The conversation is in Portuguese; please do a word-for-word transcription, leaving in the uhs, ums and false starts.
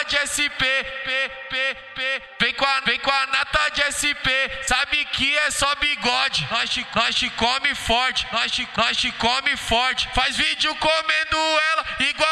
nata de S P, P, P, P. Vem com a, vem com a nata de S P, sabe que é só bigode. Nós te, nós te come forte, nós te, nós te come forte. Faz vídeo comendo ela igual